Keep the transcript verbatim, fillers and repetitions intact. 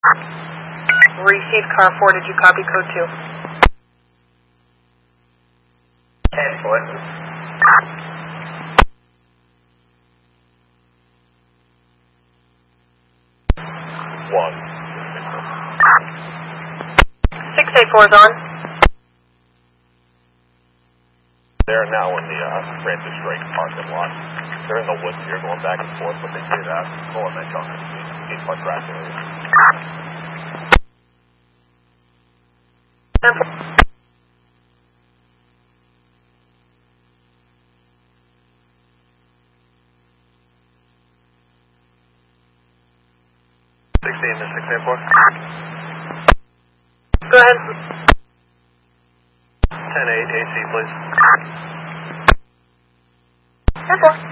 Received car four, did you copy code two? ten four. One. six eight four is on. They're now in the uh, Francis Drake parking lot. They're in the woods here going back and forth, but they did uh, pull in that junk in the Gate Park grass area. sixteen to six eight four. Go ahead. ten eight A C, please. ten four.